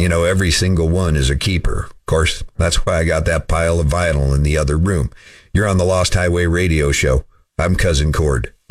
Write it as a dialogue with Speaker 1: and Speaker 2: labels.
Speaker 1: every single one is a keeper. Of course, that's why I got that pile of vinyl in the other room. You're on the Lost Highway Radio Show. I'm Cousin Cord.